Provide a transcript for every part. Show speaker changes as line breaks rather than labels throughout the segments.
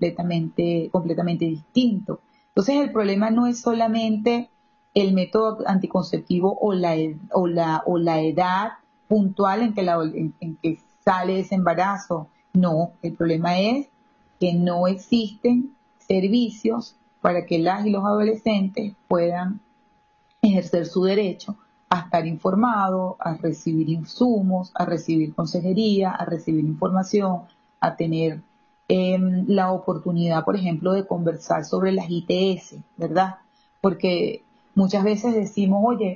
completamente distinto. Entonces el problema no es solamente el método anticonceptivo o la edad puntual en que sale ese embarazo. No, el problema es que no existen servicios para que las y los adolescentes puedan ejercer su derecho a estar informados, a recibir insumos, a recibir consejería, a recibir información, a tener la oportunidad, por ejemplo, de conversar sobre las ITS, ¿verdad? Porque muchas veces decimos, oye,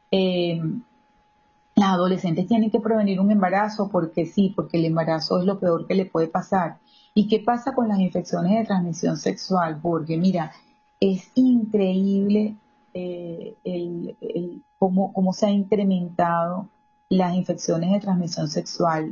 las adolescentes tienen que prevenir un embarazo porque sí, porque el embarazo es lo peor que le puede pasar. ¿Y qué pasa con las infecciones de transmisión sexual? Porque mira, es increíble cómo se ha incrementado las infecciones de transmisión sexual,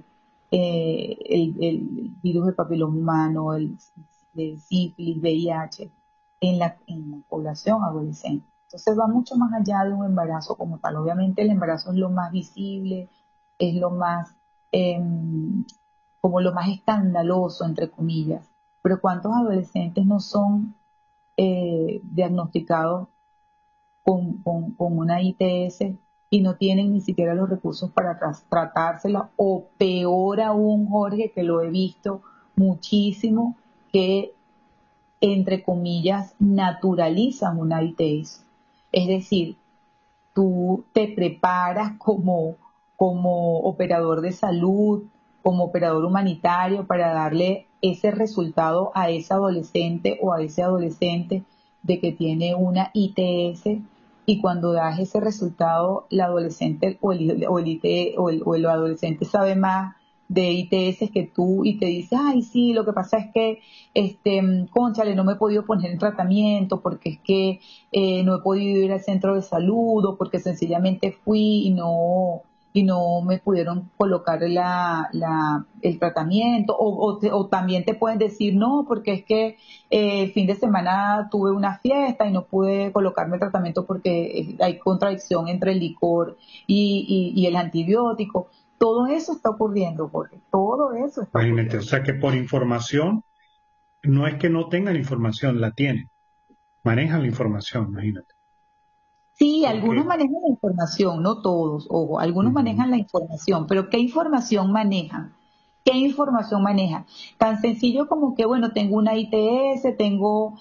el virus del papiloma humano, el sífilis, VIH, en la población adolescente. Entonces va mucho más allá de un embarazo como tal. Obviamente el embarazo es lo más visible, es lo más, como lo más escandaloso, entre comillas. Pero ¿cuántos adolescentes no son diagnosticados con una ITS y no tienen ni siquiera los recursos para tratársela? O peor aún, Jorge, que lo he visto muchísimo, que entre comillas naturalizan una ITS. Es decir, tú te preparas como operador de salud, como operador humanitario para darle ese resultado a esa adolescente o a ese adolescente de que tiene una ITS, y cuando das ese resultado, la adolescente o el adolescente sabe más de ITS que tú y te dice, ay, sí, lo que pasa es que, cónchale, no me he podido poner en tratamiento porque es que no he podido ir al centro de salud, o porque sencillamente fui y no me pudieron colocar el tratamiento, o también te pueden decir, no, porque es que el fin de semana tuve una fiesta y no pude colocarme el tratamiento porque hay contradicción entre el licor y el antibiótico. Todo eso está ocurriendo, Jorge, todo eso está
Imagínate, o
ocurriendo.
sea que por información, no es que no tengan información, la tienen, manejan la información, imagínate.
Sí, algunos
Porque,
manejan la información, no todos, ojo, algunos
ujú,
manejan la información, pero ¿qué información manejan? ¿Qué información manejan? Tan sencillo como que, bueno, tengo una ITS, tengo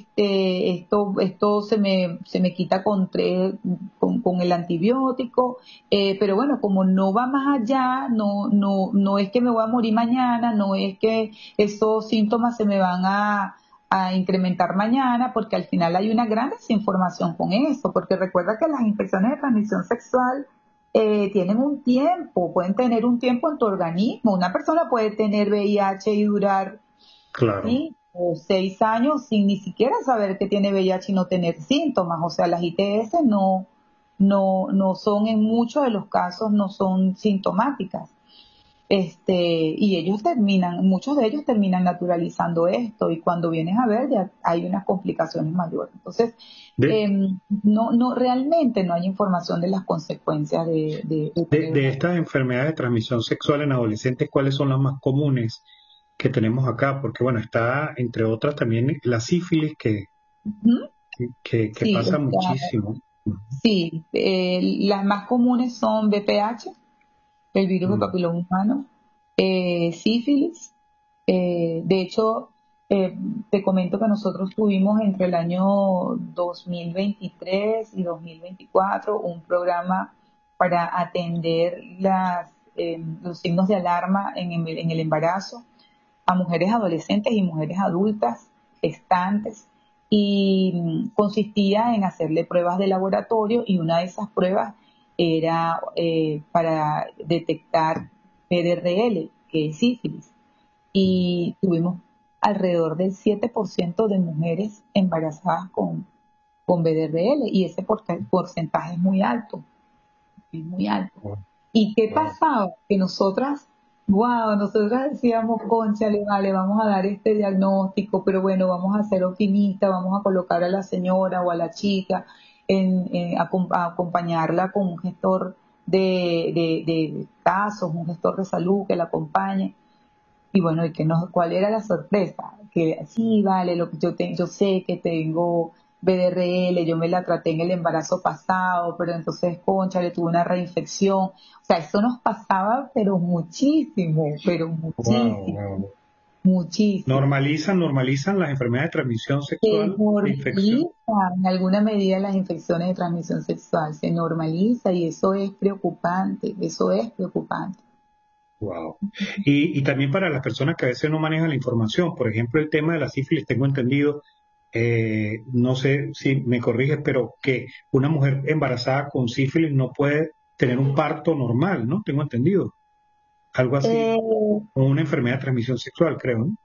esto se me quita con el antibiótico, pero bueno, como no va más allá, no es que me voy a morir mañana, no es que esos síntomas se me van a incrementar mañana, porque al final hay una gran desinformación con eso, porque recuerda que las infecciones de transmisión sexual tienen un tiempo, pueden tener un tiempo en tu organismo. Una persona puede tener VIH y durar
claro,
5 o 6 años sin ni siquiera saber que tiene VIH y no tener síntomas. O sea, las ITS no son, en muchos de los casos, no son sintomáticas. Y muchos de ellos terminan naturalizando esto, y cuando vienes a ver ya hay unas complicaciones mayores. Entonces,
de,
realmente no hay información de las consecuencias de tener
de
una.
estas enfermedades de transmisión sexual en adolescentes, ¿cuáles son las más comunes que tenemos acá? Porque bueno, está entre otras también la sífilis
Ujú.
que
Sí,
pasa muchísimo.
sí, las más comunes son VPH, el virus del
Mm.
papiloma humano, sífilis. De hecho, te comento que nosotros tuvimos entre el año 2023 y 2024 un programa para atender los signos de alarma en el embarazo a mujeres adolescentes y mujeres adultas, gestantes, y consistía en hacerle pruebas de laboratorio, y una de esas pruebas era para detectar PDRL, que es sífilis, y tuvimos alrededor del 7% de mujeres embarazadas con BDRL, y ese porcentaje es muy alto.
Wow,
¿Y qué
wow.
pasaba? Que nosotras decíamos, cónchale, vale, vamos a dar este diagnóstico, pero bueno, vamos a ser optimistas, vamos a colocar a la señora o a la chica a acompañarla con un gestor de casos, un gestor de salud que la acompañe. Y bueno, ¿cuál era la sorpresa? Que sí, vale, yo sé que tengo BDRL, yo me la traté en el embarazo pasado, pero entonces, concha, le tuve una reinfección. O sea, eso nos pasaba, pero
Wow,
muchísimo,
wow.
muchísimo.
Normalizan las enfermedades de transmisión
Se
sexual e infección.
normaliza en alguna medida las infecciones de transmisión sexual, se normaliza y eso es preocupante.
Wow. Y también para las personas que a veces no manejan la información, por ejemplo, el tema de la sífilis, tengo entendido, no sé si me corriges, pero que una mujer embarazada con sífilis no puede tener un parto normal, ¿no? Tengo entendido. Algo así,
Eh,
o una enfermedad de transmisión sexual, creo, ¿no?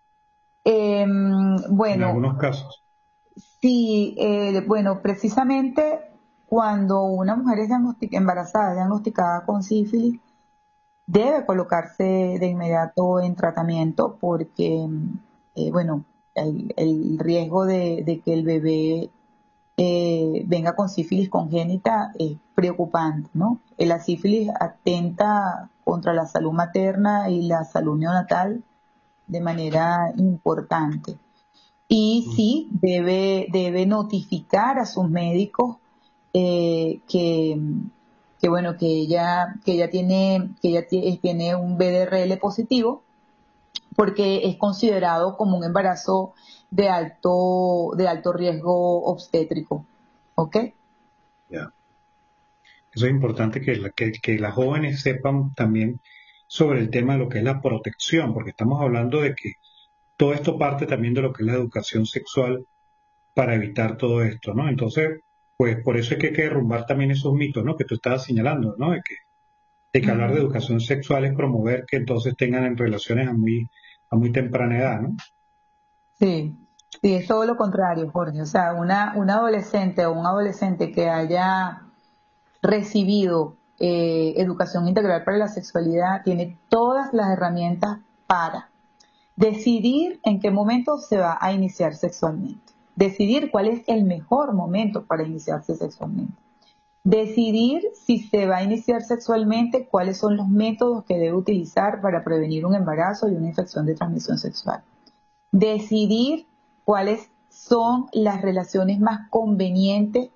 En
bueno,
algunos casos.
sí, bueno, precisamente cuando una mujer es embarazada, diagnosticada con sífilis, debe colocarse de inmediato en tratamiento porque, bueno, el riesgo de que el bebé venga con sífilis congénita es preocupante, ¿no? La sífilis atenta contra la salud materna y la salud neonatal de manera importante. Y
Mm.
sí, debe notificar a sus médicos eh, que, bueno, que ella tiene un BDRL positivo porque es considerado como un embarazo de alto riesgo obstétrico. ¿Ok?
Ya. Eso es importante que las jóvenes sepan también sobre el tema de lo que es la protección, porque estamos hablando de que todo esto parte también de lo que es la educación sexual para evitar todo esto, ¿no? Entonces, pues por eso es que hay que derrumbar también esos mitos, ¿no? Que tú estabas señalando, ¿no? De que hablar de
Ujú.
educación sexual es promover que entonces tengan en relaciones a muy temprana edad, ¿no?
Sí, sí, es todo lo contrario, Jorge. O sea, una adolescente o un adolescente que haya recibido educación integral para la sexualidad tiene todas las herramientas para decidir en qué momento se va a iniciar sexualmente, decidir cuál es el mejor momento para iniciarse sexualmente, decidir si se va a iniciar sexualmente, cuáles son los métodos que debe utilizar para prevenir un embarazo y una infección de transmisión sexual, decidir cuáles son las relaciones más convenientes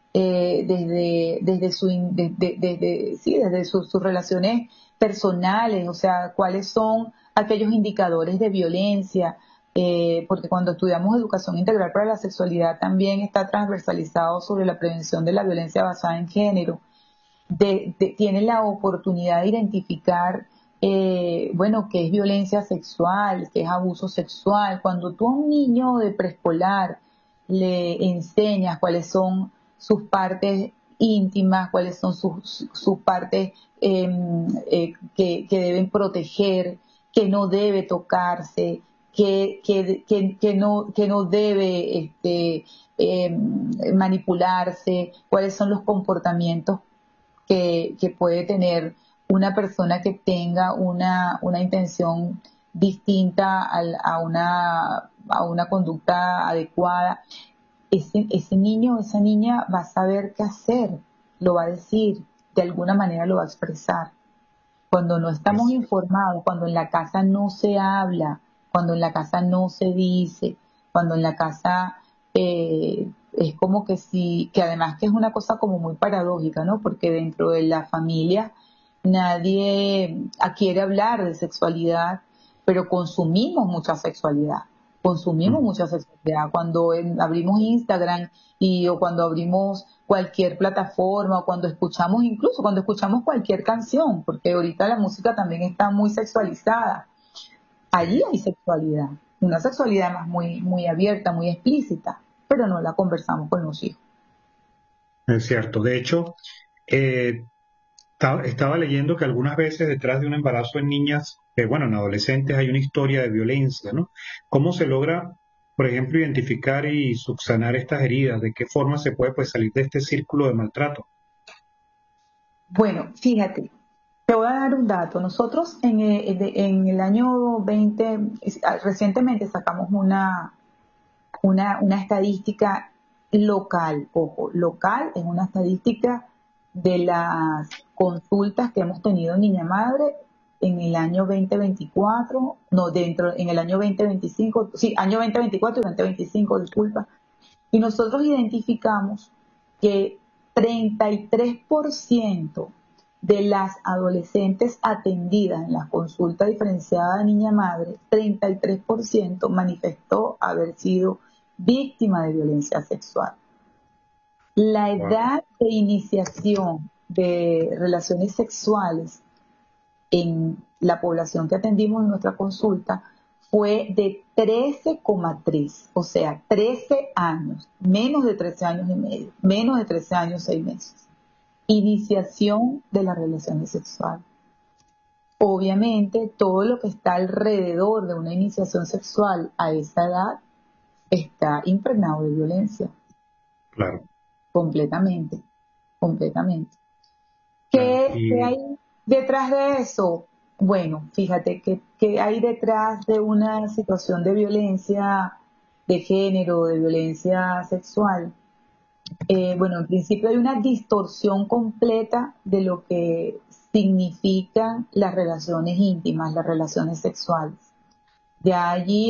desde sus relaciones personales, o sea, cuáles son aquellos indicadores de violencia, porque cuando estudiamos educación integral para la sexualidad también está transversalizado sobre la prevención de la violencia basada en género, tiene la oportunidad de identificar, bueno, qué es violencia sexual, qué es abuso sexual. Cuando tú a un niño de preescolar le enseñas cuáles son sus partes íntimas, cuáles son sus partes que deben proteger, que no debe tocarse, que no debe manipularse, cuáles son los comportamientos que puede tener una persona que tenga una intención distinta a una conducta adecuada. Ese niño o esa niña va a saber qué hacer, lo va a decir, de alguna manera lo va a expresar. Cuando no estamos
Es,
informados, cuando en la casa no se habla, cuando en la casa no se dice, cuando en la casa es como que sí, que además que es una cosa como muy paradójica, ¿no? Porque dentro de la familia nadie quiere hablar de sexualidad, pero consumimos
mm,
mucha sexualidad. Cuando abrimos Instagram o cuando abrimos cualquier plataforma o cuando escuchamos cualquier canción, porque ahorita la música también está muy sexualizada. Allí
sí,
hay sexualidad, una sexualidad más muy, muy abierta, muy explícita, pero no la conversamos con los hijos.
es cierto. De hecho, eh, estaba leyendo que algunas veces detrás de un embarazo en niñas, bueno, en adolescentes hay una historia de violencia, ¿no? ¿Cómo se logra, por ejemplo, identificar y subsanar estas heridas? ¿De qué forma se puede, pues, salir de este círculo de maltrato?
Bueno, fíjate, te voy a dar un dato. Nosotros en el año 20, recientemente sacamos una estadística local, ojo, local, es una estadística de las consultas que hemos tenido en Niña Madre en el año 2024, no, en el año 2025, sí, año 2024 y 2025, disculpa, y nosotros identificamos que 33% de las adolescentes atendidas en la consulta diferenciada de niña-madre, 33% manifestó haber sido víctima de violencia sexual. La edad de iniciación de relaciones sexuales en la población que atendimos en nuestra consulta fue de 13,3, o sea, 13 años, menos de 13 años y medio, menos de 13 años, 6 meses. Iniciación de las relaciones sexuales. Obviamente, todo lo que está alrededor de una iniciación sexual a esa edad está impregnado de violencia.
Claro.
Completamente, completamente.
Claro.
¿Qué hay detrás de eso? Bueno, fíjate que hay detrás de una situación de violencia de género, de violencia sexual. Bueno, en principio hay una distorsión completa de lo que significan las relaciones íntimas, las relaciones sexuales. Ya allí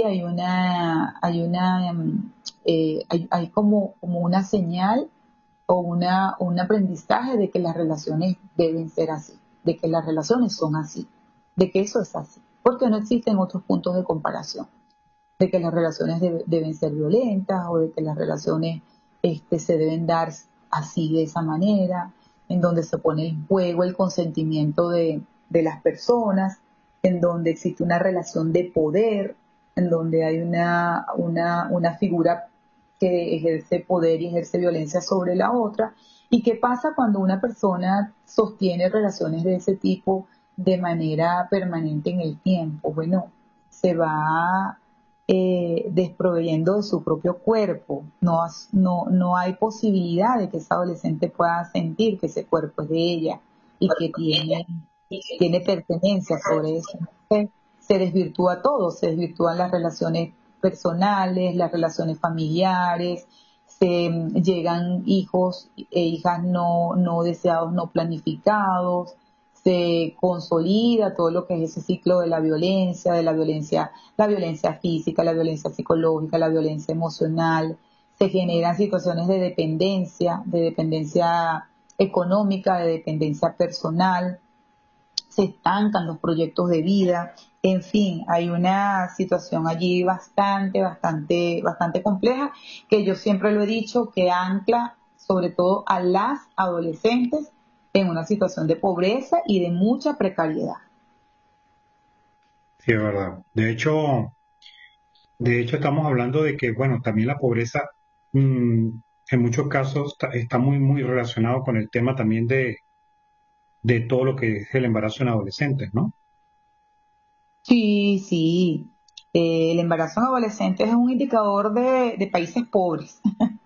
hay como una señal o un aprendizaje de que las relaciones deben ser así, de que las relaciones son así, de que eso es así, porque no existen otros puntos de comparación, de que las relaciones deben ser violentas o de que las relaciones se deben dar así, de esa manera, en donde se pone en juego el consentimiento de las personas, en donde existe una relación de poder, en donde hay una figura que ejerce poder y ejerce violencia sobre la otra. ¿Y qué pasa cuando una persona sostiene relaciones de ese tipo de manera permanente en el tiempo? Bueno, se va desproveyendo de su propio cuerpo. No hay posibilidad de que esa adolescente pueda sentir que ese cuerpo es de ella y que tiene pertenencia sobre eso. Se desvirtúa todo, se desvirtúan las relaciones personales, las relaciones familiares, se llegan hijos e hijas no deseados, no planificados, se consolida todo lo que es ese ciclo de la violencia física, la violencia psicológica, la violencia emocional, se generan situaciones de dependencia económica, de dependencia personal, se estancan los proyectos de vida, en fin, hay una situación allí bastante compleja que yo siempre lo he dicho que ancla sobre todo a las adolescentes en una situación de pobreza y de mucha precariedad.
Sí, es verdad. De hecho estamos hablando de que, bueno, también la pobreza en muchos casos está muy, muy relacionado con el tema también de todo lo que es el embarazo en adolescentes, ¿no?
Sí, sí. El embarazo en adolescentes es un indicador de países pobres.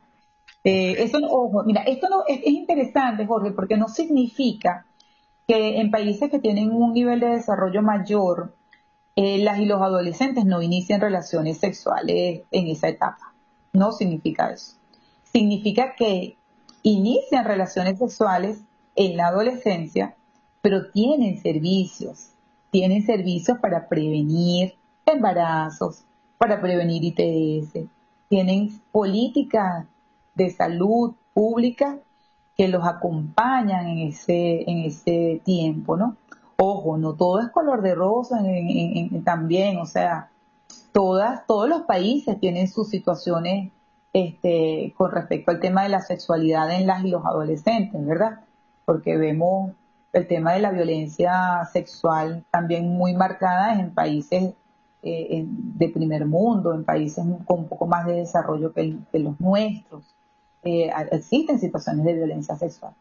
Ojo, mira, esto no es interesante, Jorge, porque no significa que en países que tienen un nivel de desarrollo mayor, las y los adolescentes no inician relaciones sexuales en esa etapa. No significa eso. Significa que inician relaciones sexuales en la adolescencia, pero tienen servicios para prevenir embarazos, para prevenir ITS, tienen políticas de salud pública que los acompañan en ese tiempo, ¿no? Ojo, no todo es color de rosa también, o sea, todos los países tienen sus situaciones con respecto al tema de la sexualidad en las y los adolescentes, ¿verdad? Porque vemos el tema de la violencia sexual también muy marcada en países de primer mundo, en países con un poco más de desarrollo que los nuestros. Existen situaciones de violencia sexual.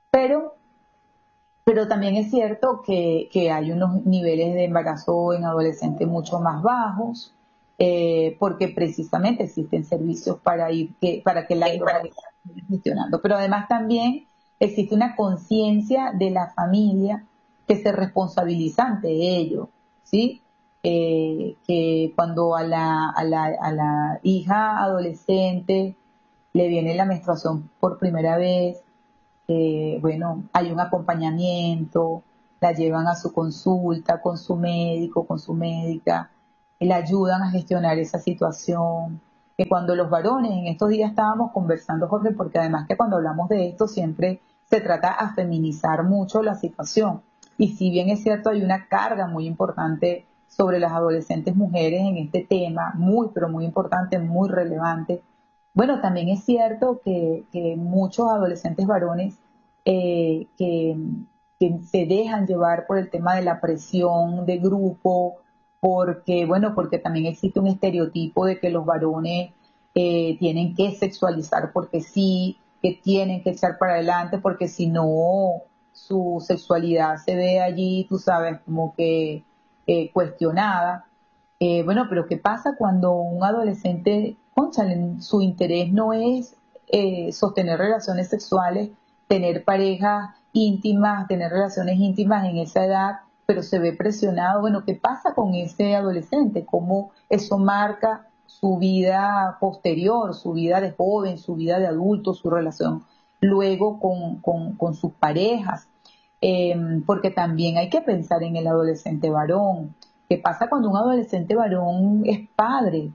Pero también es cierto que hay unos niveles de embarazo en adolescentes mucho más bajos, porque precisamente existen servicios para que la vaya gestionando. Pero además también existe una conciencia de la familia que se responsabiliza ante ello, ¿sí? Que cuando a la hija adolescente le viene la menstruación por primera vez, bueno, hay un acompañamiento, la llevan a su consulta con su médico, con su médica, y la ayudan a gestionar esa situación. Que cuando los varones, en estos días estábamos conversando, Jorge, porque además que cuando hablamos de esto siempre se trata a feminizar mucho la situación. Y si bien es cierto, hay una carga muy importante sobre las adolescentes mujeres en este tema, muy, pero muy importante, muy relevante. Bueno, también es cierto que muchos adolescentes varones que se dejan llevar por el tema de la presión de grupo, porque, bueno, porque también existe un estereotipo de que los varones tienen que sexualizar porque sí, que tienen que echar para adelante porque si no, su sexualidad se ve allí, tú sabes, como que cuestionada. Bueno, pero ¿qué pasa cuando un adolescente, cónchale, su interés no es sostener relaciones sexuales, tener parejas íntimas, tener relaciones íntimas en esa edad, pero se ve presionado? Bueno, ¿qué pasa con ese adolescente? ¿Cómo eso marca su vida posterior, su vida de joven, su vida de adulto, su relación luego con sus parejas? Porque también hay que pensar en el adolescente varón. ¿Qué pasa cuando un adolescente varón es padre?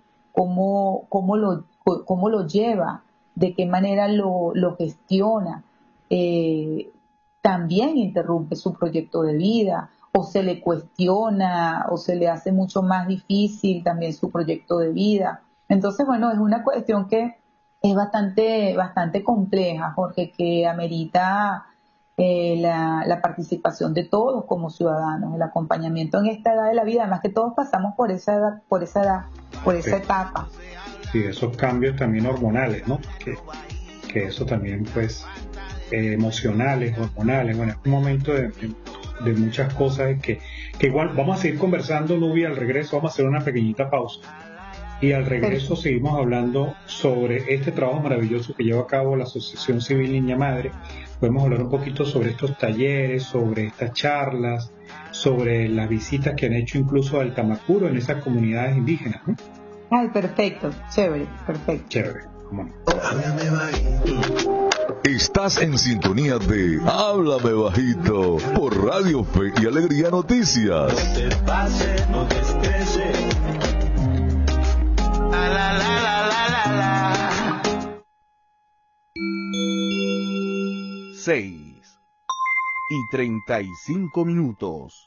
¿Cómo lo lleva? ¿De qué manera lo gestiona? Eh, También interrumpe su proyecto de vida, o se le cuestiona, o se le hace mucho más difícil también su proyecto de vida. Entonces, bueno, es una cuestión que es bastante compleja, Jorge, que amerita la participación de todos como ciudadanos, el acompañamiento en esta edad de la vida, además que todos pasamos por
Sí,
esa etapa.
sí, esos cambios también hormonales, ¿no? Que eso también, pues, emocionales, hormonales, bueno, es un momento de muchas cosas que igual vamos a seguir conversando, Nubia, al regreso vamos a hacer una pequeñita pausa. Y al regreso
Perfecto.
seguimos hablando sobre este trabajo maravilloso que lleva a cabo la Asociación Civil Niña Madre. Podemos hablar un poquito sobre estos talleres, sobre estas charlas, sobre las visitas que han hecho incluso al Tamacuro en esas comunidades indígenas, ¿no?
Ay, perfecto, chévere, perfecto.
Chévere, cómo no.
Háblame bajito. Estás en sintonía de Háblame Bajito por Radio Fe y Alegría Noticias.
No te pases, no te estreses. La, la, la, la, la, la.
6:35.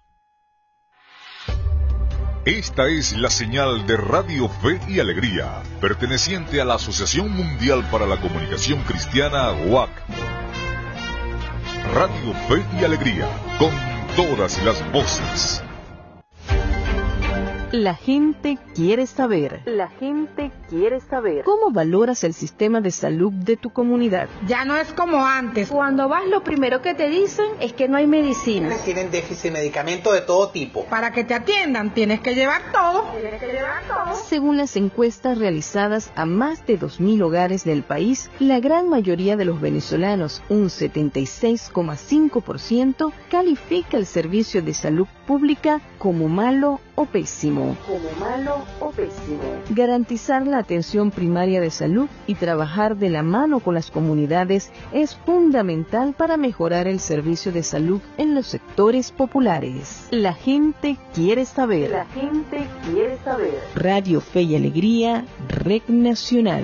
Esta es la señal de Radio Fe y Alegría, perteneciente a la Asociación Mundial para la Comunicación Cristiana, WAC. Radio Fe y Alegría, con todas las voces.
La gente quiere saber.
La gente quiere saber.
¿Cómo valoras el sistema de salud de tu comunidad?
Ya no es como antes.
Cuando vas, lo primero que te dicen es que no hay medicinas.
Tienen déficit de medicamentos de todo tipo.
Para que te atiendan tienes que llevar todo.
Según las encuestas realizadas a más de 2.000 hogares del país, la gran mayoría de los venezolanos, un 76,5%, califica el servicio de salud pública como malo o pésimo. Garantizar la atención primaria de salud y trabajar de la mano con las comunidades es fundamental para mejorar el servicio de salud en los sectores populares. La gente quiere saber.
La gente quiere saber.
Radio Fe y Alegría, Red Nacional.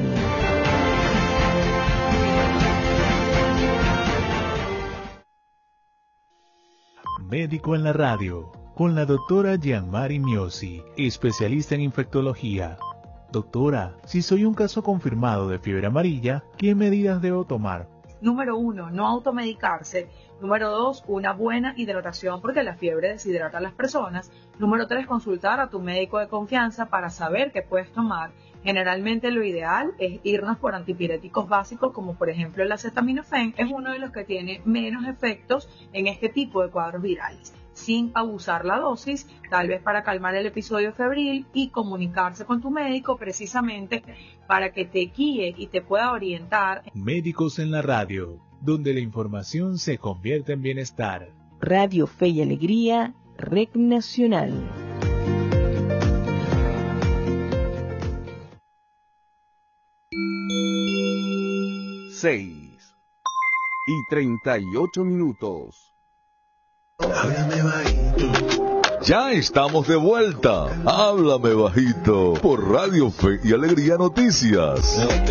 Médico en la radio, con la doctora Gianmari Miosi, especialista en infectología. Doctora, si soy un caso confirmado de fiebre amarilla, ¿qué medidas debo tomar?
Número 1, no automedicarse. Número 2, una buena hidratación porque la fiebre deshidrata a las personas. Número 3, consultar a tu médico de confianza para saber qué puedes tomar. Generalmente lo ideal es irnos por antipiréticos básicos como por ejemplo el acetaminofén. Es uno de los que tiene menos efectos en este tipo de cuadros virales, sin abusar la dosis, tal vez para calmar el episodio febril y comunicarse con tu médico precisamente para que te guíe y te pueda orientar.
Médicos en la radio, donde la información se convierte en bienestar.
Radio Fe y Alegría, Red Nacional.
y 38 minutos.
Háblame bajito.
Ya estamos de vuelta. Háblame bajito por Radio Fe y Alegría Noticias.